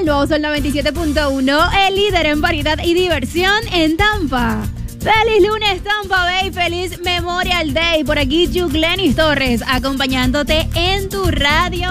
el nuevo Sol 97.1, el líder en variedad y diversión en Tampa. ¡Feliz lunes, Tampa Bay! ¡Feliz Memorial Day! Por aquí, Yuglenis Torres, acompañándote en tu radio.